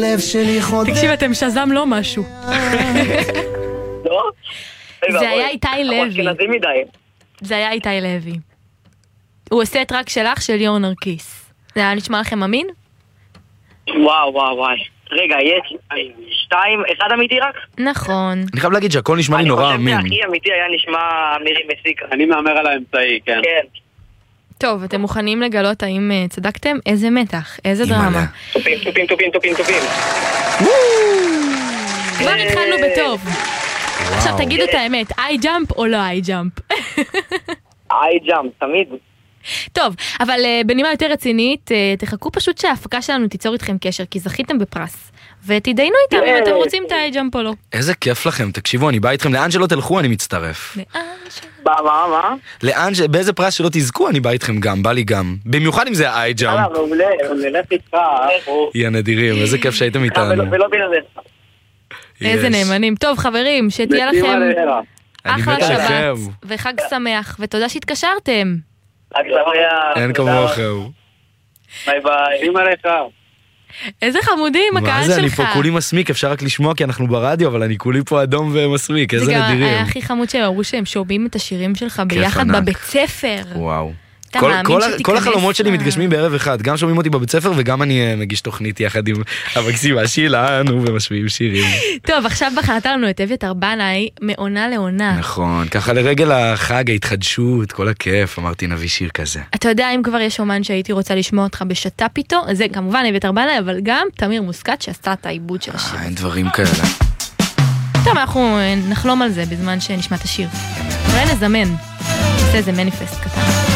תקשיב, אתם שזם לא משהו. לא? זה היה איתי לוי. אשכנזי מדי. זה היה איתי לוי. הוא עושה את רק שלך של ליאור נרקיס. זה היה נשמע לכם אמין? וואי. רגע, יש 2, 1 אמיתי רק? נכון. אני חייב להגיד שהכל נשמע לי נורא אמין. אני חושב שהכי אמיתי היה נשמע מירי מסיקה. אני מאמר על האמצעי, כן. כן. טוב, אתם מוכנים לגלות האם צדקתם? איזה מתח, איזה דרמה. טופים. כבר התחלנו בטוב. עכשיו תגידו את האמת, איי ג'אמפ או לא איי ג'אמפ? איי ג'אמפ, תמיד. טוב, אבל בנימה יותר רצינית, תחכו פשוט שההפקה שלנו תיצור איתכם קשר, כי זכיתם בפרס. ותדיינו איתם אם אתם רוצים את האי ג'אמפ או לא. איזה כיף לכם, תקשיבו, אני בא איתכם, לאן שלא תלכו אני מצטרף. מה? באיזה פרס שלא תזכו אני בא איתכם גם, בא לי גם. במיוחד אם זה האי ג'אמפ. הוא נלך איתך. יא נדירים, איזה כיף שהייתם איתנו. ולא בלעדיך. איזה נאמנים. טוב חברים, שתהיה לכם אחלה שבת וחג שמח, ותודה שהתקשרתם. אין כמוכם. ביי. שים עליך. איזה חמודים הקהל שלך. מה זה, אני פה כולי מסמיק, אפשר רק לשמוע כי אנחנו ברדיו, אבל אני כולי פה אדום ומסמיק, איזה נדירים. זה גם היה הכי חמוד שהם אמרו שהם שומעים את השירים שלך ביחד בבית ספר. וואו. כל החלומות שלי מתגשמים בערב אחד, גם שומעים אותי בבית ספר וגם אני מגיש תוכנית יחד עם המקסימה שלנו ומשמיעים שירים. טוב, עכשיו בחרת לנו את אביתר בנאי מעונה לעונה. נכון, ככה לרגל החג, ההתחדשות, כל הכיף, אמרתי נביא שיר כזה. אתה יודע, אם כבר יש אומן שהייתי רוצה לשמוע אותך בשת"פ איתו, זה כמובן אביתר בנאי, אבל גם תמיר מוסקת שעשתה את העיבוד של השיר. אין דברים כאלה. טוב, אנחנו נחלום על זה בזמן שנשמע את השיר. אולי נזמן, נעשה איזה מניפסט קטן.